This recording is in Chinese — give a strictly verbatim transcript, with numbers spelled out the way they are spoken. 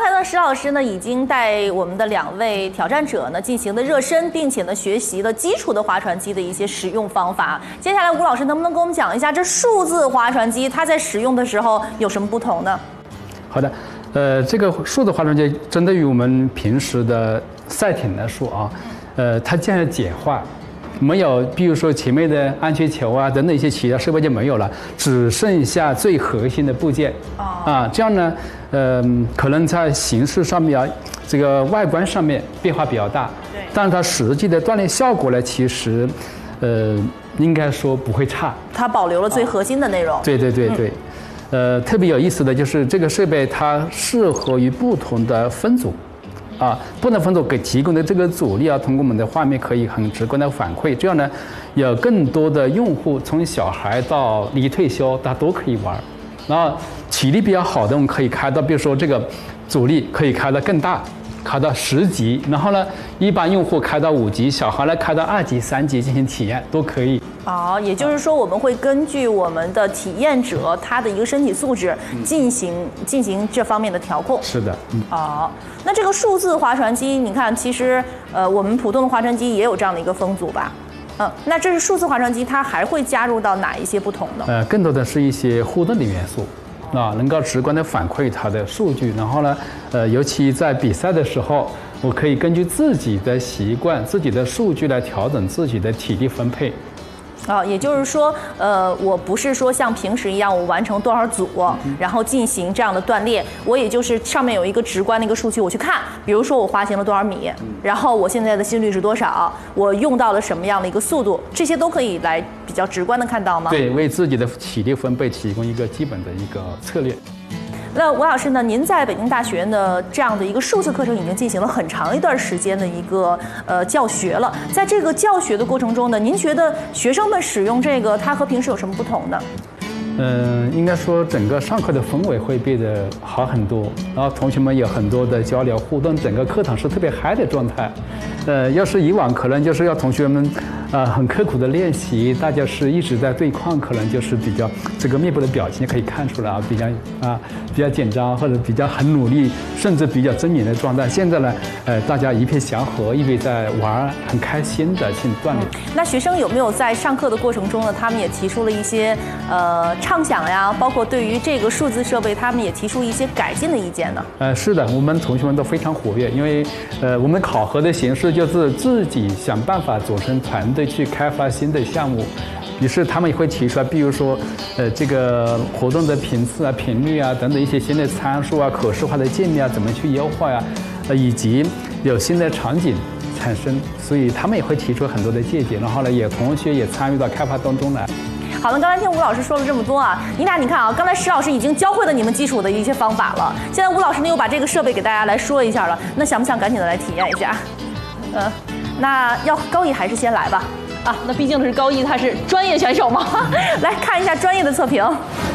才呢，石老师呢已经带我们的两位挑战者呢进行的热身，并且呢学习了基础的划船机的一些使用方法。接下来吴老师能不能跟我们讲一下这数字划船机它在使用的时候有什么不同呢？ 好的，呃，这个数字划船机针对于我们平时的赛艇来说啊，呃，它这样简化。没有，比如说前面的安全球啊等等一些其他设备就没有了，只剩下最核心的部件。啊，这样呢，呃，可能在形式上面啊，这个外观上面变化比较大。对。但是它实际的锻炼效果呢，其实，呃，应该说不会差。 它保留了最核心的内容。 对对对对。嗯、呃，特别有意思的就是这个设备它适合于不同的分组。啊，不同分组给提供的这个阻力啊，通过我们的画面可以很直观的反馈，这样呢，有更多的用户从小孩到离退休，他都可以玩。然后体力比较好的，我们可以开到，比如说这个阻力可以开到更大，开到十级。然后呢，一般用户开到五级，小孩呢开到二级、三级进行体验都可以。 哦，也就是说，我们会根据我们的体验者他的一个身体素质进行、嗯、进行这方面的调控。 是的。嗯。 哦，那这个数字划船机，你看，其实呃，我们普通的划船机也有这样的一个风阻吧？嗯，那这是数字划船机，它还会加入到哪一些不同呢？ 呃，更多的是一些互动的元素。啊，能够直观的反馈它的数据，然后呢，呃，尤其在比赛的时候，我可以根据自己的习惯、自己的数据来调整自己的体力分配。 啊，也就是说，呃，我不是说像平时一样，我完成多少组，然后进行这样的锻炼，我也就是上面有一个直观的一个数据，我去看，比如说我滑行了多少米，然后我现在的心率是多少，我用到了什么样的一个速度，这些都可以来比较直观的看到吗？ 对，为自己的体力分配提供一个基本的一个策略。 那吴老师呢？您在北京大学院的这样的一个数字课程已经进行了很长一段时间的一个呃教学了。在这个教学的过程中呢，您觉得学生们使用这个，它和平时有什么不同呢？ 嗯，应该说整个上课的氛围会变得好很多，然后同学们有很多的交流互动，整个课堂是特别嗨的状态。呃，要是以往可能就是要同学们啊、呃、很刻苦的练习，大家是一直在对抗，可能就是比较这个面部的表情可以看出来啊，比较啊比较紧张或者比较很努力，甚至比较狰狞的状态。现在呢，呃，大家一片祥和，一边在玩，很开心的去锻炼。 嗯、那学生有没有在上课的过程中呢？他们也提出了一些呃畅想呀，包括对于这个数字设备，他们也提出一些改进的意见呢？ 呃，是的，我们同学们都非常活跃，因为呃，我们考核的形式就是自己想办法组成团队去开发新的项目。于是他们也会提出来，比如说，呃，这个活动的频次啊、频率啊等等一些新的参数啊、可视化的界面啊，怎么去优化呀、啊？呃，以及有新的场景产生，所以他们也会提出很多的见解。然后呢，也同学也参与到开发当中来。 好了，刚才听吴老师说了这么多啊，你俩你看啊，刚才石老师已经教会了你们基础的一些方法了，现在吴老师呢又把这个设备给大家来说一下了，那想不想赶紧的来体验一下？呃，那要高一还是先来吧？啊，那毕竟是高一，他是专业选手嘛，来看一下专业的测评。